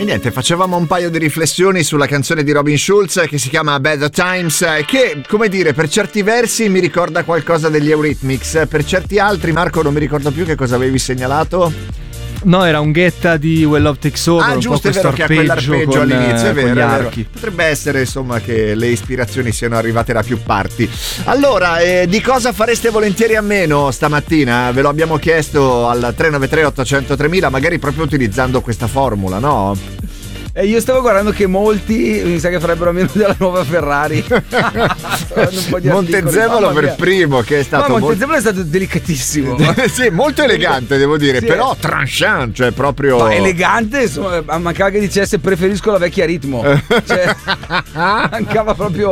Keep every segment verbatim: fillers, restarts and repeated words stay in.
E niente, facevamo un paio di riflessioni sulla canzone di Robin Schulz che si chiama Bad Times, che, come dire, per certi versi mi ricorda qualcosa degli Eurythmics, per certi altri, Marco, non mi ricordo più che cosa avevi segnalato. No, era un Ghetta di Well Love Takes Over. Ah, un giusto, po' è vero che ha quell'arpeggio con, all'inizio, è vero, con gli è vero. archi. Potrebbe essere, insomma, che le ispirazioni siano arrivate da più parti. Allora, eh, di cosa fareste volentieri a meno stamattina? Ve lo abbiamo chiesto al tre nove tre otto zero zero tremila, magari proprio utilizzando questa formula, no? E io stavo guardando che molti mi sa che farebbero a meno della nuova Ferrari. Montezemolo per primo, che è stato ma Montezemolo molto... è stato delicatissimo. Sì, molto elegante, devo dire, sì, però tranchant, cioè proprio no, elegante, insomma, mancava che dicesse preferisco la vecchia Ritmo. Cioè, mancava proprio.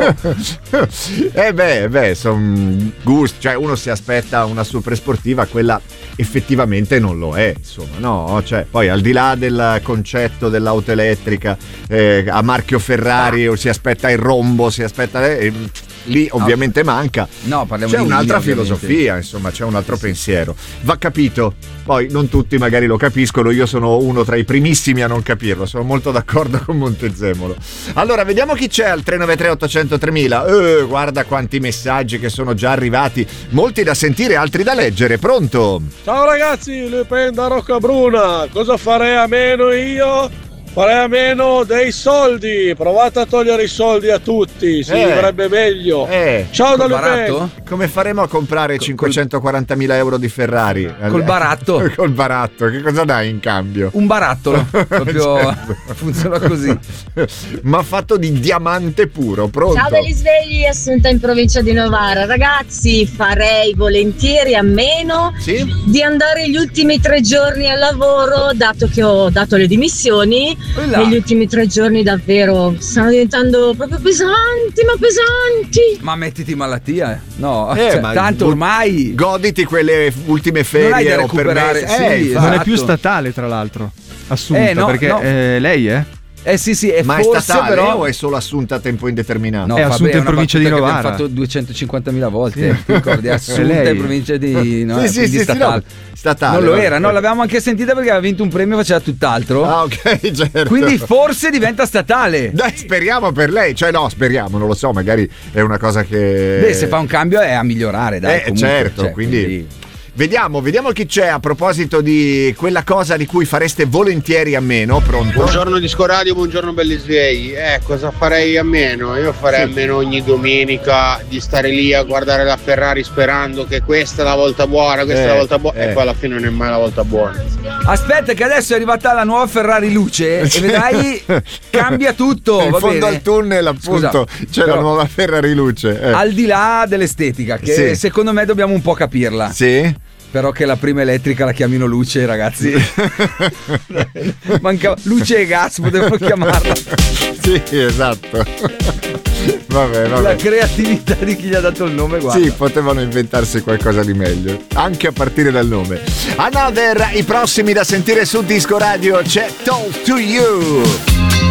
Eh beh, beh, son gusti, cioè uno si aspetta una super sportiva, quella effettivamente non lo è, insomma, no? Cioè, poi al di là del concetto dell'auto elettrica eh, a marchio Ferrari, o si aspetta il rombo, si aspetta eh, lì ovviamente manca. No, parliamo c'è di un'altra linea, filosofia, insomma, c'è un altro sì. pensiero. Va capito. Poi non tutti magari lo capiscono, io sono uno tra i primissimi a non capirlo, sono molto d'accordo con Montezemolo. Allora, vediamo chi c'è al tre nove tre otto zero zero tremila. Eh, guarda quanti messaggi che sono già arrivati, molti da sentire, altri da leggere. Pronto? Ciao ragazzi, Le Pen da Roccabruna. Cosa farei a meno io? Farei a meno dei soldi. Provate a togliere i soldi a tutti, si eh, vivrebbe meglio. Eh. Ciao da Le Pen. Come faremo a comprare cinquecentoquarantamila euro di Ferrari? Col baratto. Col baratto, che cosa dai in cambio? Un barattolo, proprio certo. Funziona così. Ma fatto di diamante puro, pronto? Ciao belli svegli, Assunta in provincia di Novara. Ragazzi, farei volentieri a meno sì? di andare gli ultimi tre giorni al lavoro, dato che ho dato le dimissioni. Negli ultimi tre giorni davvero stanno diventando proprio pesanti, ma pesanti. Ma mettiti in malattia, no? Eh, cioè, ma tanto ormai goditi quelle ultime ferie non hai da o recuperare, permesse. sì, eh, non esatto. è più statale, tra l'altro, assunta, eh, no, perché no. Eh, lei è? Eh sì sì, è ma forse è statale però o è solo assunta a tempo indeterminato? No, è assunta vabbè, in provincia di Novara. Abbiamo fatto duecentocinquantamila volte, sì. ti ricordi? Assunta in provincia di no, sì, sì, sì, statale. Sì, no. Statale. Non lo era, no, l'avevamo anche sentita perché aveva vinto un premio e faceva tutt'altro. Ah, ok, certo. Quindi forse diventa statale. Dai, speriamo per lei, cioè no, speriamo, non lo so, magari è una cosa che beh, se fa un cambio è a migliorare, dai. Eh, comunque, certo, cioè, quindi... quindi Vediamo, vediamo chi c'è a proposito di quella cosa di cui fareste volentieri a meno. Pronto? Buongiorno Disco Radio, buongiorno belli svegli. Eh, cosa farei a meno? Io farei sì. a meno ogni domenica di stare lì a guardare la Ferrari sperando che questa è la volta buona, questa eh, è la volta buona, eh. e poi alla fine non è mai la volta buona. Aspetta che adesso è arrivata la nuova Ferrari luce e vedrai cambia tutto. In va fondo bene? al tunnel appunto Scusa, c'è però, la nuova Ferrari luce. Eh. Al di là dell'estetica, che sì. secondo me dobbiamo un po' capirla. Sì. Però che la prima elettrica la chiamino luce, ragazzi. Manca luce e gas, potevano chiamarla. Sì, esatto. Vabbè, vabbè. La creatività di chi gli ha dato il nome, guarda. Sì, potevano inventarsi qualcosa di meglio, anche a partire dal nome. Another, i prossimi da sentire su Disco Radio c'è Talk to You.